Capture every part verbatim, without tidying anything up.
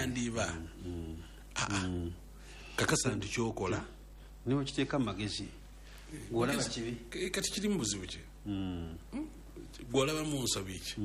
kyandiba aa kakasa ndi kyokola niwo kiteeka mu magezi gwolaba kibi kati kiri mu buzibu ki gwolaba mu nsobi ki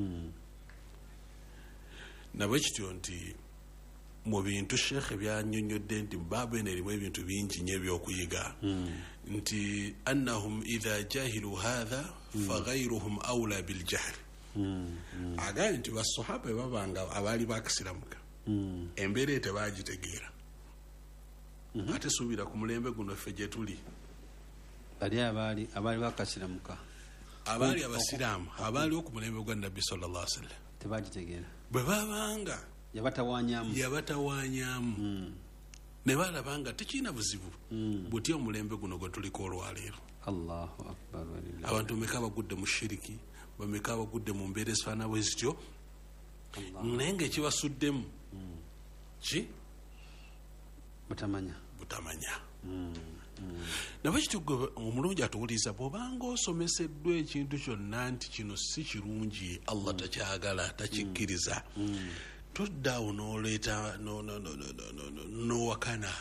nabwe kityo nti mu bintu sheekhe byannyonnyodde nti baaba eno erimu ebintu bingi nnyo ebyokuyiga nti annahum idha jahilu hatha faghairuhum aula biljahli agambye nti basahaba bwe babanga abaali bakasiramuka embeera tebagitegeera ate suubira ku mulembe guno ffe gye tuli bali abaali abaali bakasiramuka abaali abasiraamu abaaliwo ku mulembe gwa nabbi sallallahu alaihi wasallam tebagitegeera bwe babanga yabatawanyamu yabatawanyamu ne balaba nga tekirina buzibu butya omulembe guno gwe tuliko olwaleero. Allahu akbar. Abantu bameka bagudde mu shiriki, bameka bagudde mu mbeera ezifaana bwe zityo, naye ng'ekibasuddemu ki butamanya butamanya nabwe kityo gwe omulungi atuwuliriza bw'obanga osomeseddwa ekintu kyonna nti kino si kirungi, Allah takyagala takikkiriza, toddaawo n'oleeta n'owakana.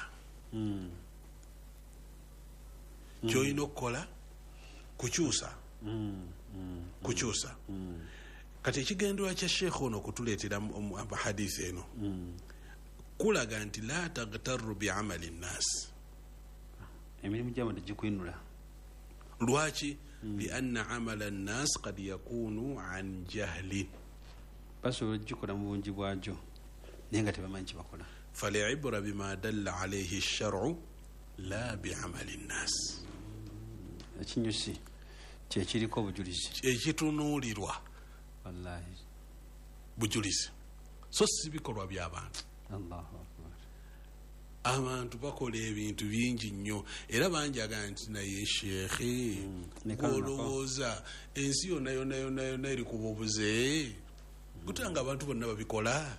Ky'olina okukola kukyusa kukyusa. Kati ekigendera kya sheekh ono okutuleetera hadisi eno kulaga nti la tagtaru biamali nnaasi, emirimu gy'abantu gikwinula. Lwaki? lianna amala nnaasi qad yakunu an jahlin, basobola gikola mu bungi bwagyo naye nga tebamanyi kyebakola. falibra bima dalla alayhi shar'u la biamali nnaasi, ekinyusi kyekiriko obujulizi, ekitunuulirwa wallahi bujulizi, so si bikolwa by'abantu. Allahu akbar. Abantu bakola ebintu bingi nnyo era banjaga nti naye sheekhe olowooza ensi yonna yonna yonna yonna eri ku bubuze kutanga abantu bonna babikola.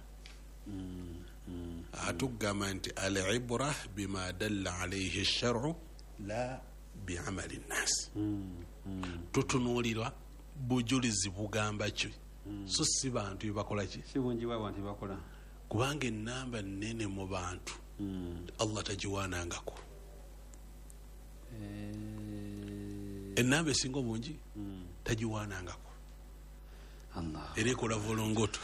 Atugamba nti al-ibra bima dalla alayhi shar'u la bi'amali nnaasi, tutunuulirwa bujulizi bugamba ki, so si bantu bebakola ki, si bungi bw'abantu bebakola, kubanga ennamba nnene mu bantu Allah tagiwaanangako. Ennamba esinga obungi tagiwaanangako, era ekola volongoto.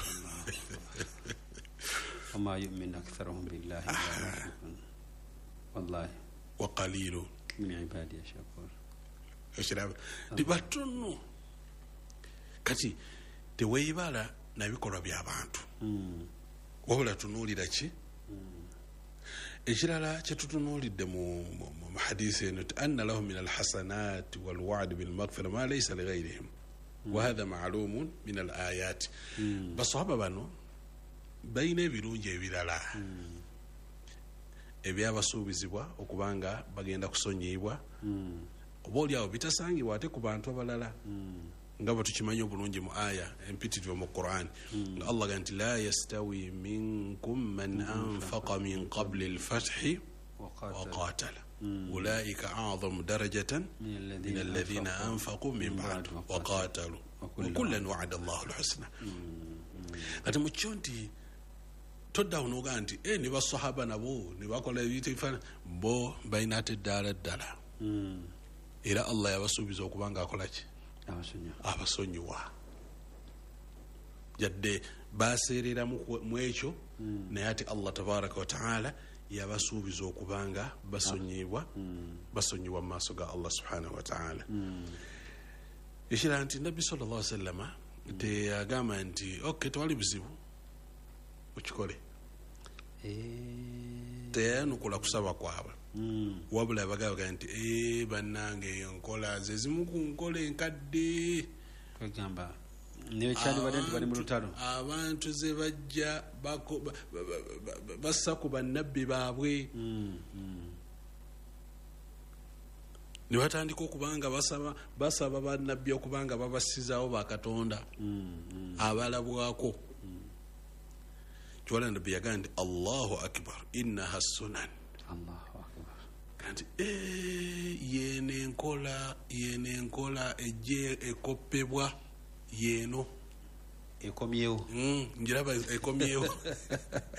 wama yu'minu aktharuhum billahi wallahi wa qalilun min ibadiya shakur. Ekiraba ndi batono, kati teweebala nabikolwa by'abantu wabula tunuulira ki. Ekirala kyetutunuulidde mu hadisi eno ti anna lahum min alhasanati walwa'di bilmaghfira ma laysa lighayrihim wa hadha ma'lumun min alayati. Basahaba bano balina ebirungi ebirala ebyabasuubizibwa okubanga bagenda kusonyiyibwa, oba oliawo bitasangibwa ate ku bantu abalala nga bwe tukimanyi obulungi mu aya empitirivu mu Qur'an. Allah ga nti la yastawi minkum man anfaqa min qabli al-fathi wa qatala ulaika a'zamu darajatan min alladhina anfaqu min ba'd wa qatalu wa kullan wa'ada Allahu al-husna. Kati mu kyo nti toddawo n'oga nti e ne basahaba nabo ne bakola ebintu ebifaana bo balina ate eddaala ddala, era Allah yabasuubiza okubanga akola ki, abasonyiwa, jadde baseerera mu ekyo naye ate Allah tabaraka wa taala yabasuubiza okubanga basonyibwa basonyiwa mu maaso ga Allah subhanahu wa taala. Ekirala nti nabbi sallallahu alaihi wasallama teyagamba nti ok tewali buzibu ukikole, teyanukula kusaba kwabwe, wabula bagaga nti e bannange enkola ze zimu ku nkola enkadde, kwegamba ne kyali bali nti bali mu lutalo, abantu ze bajja bassa ku bannabbi baabwe ne batandika okubanga basaba basaba bannabbi okubanga babasizaawo bakatonda abalabwako. Kyewala nabbi yagaa nti Allahu akbar innaha sunan, Allahu akbar, kanti yeno enkola yeno enkola ejje ekoppebwa yeno ekomyewo njiraba ekomyewo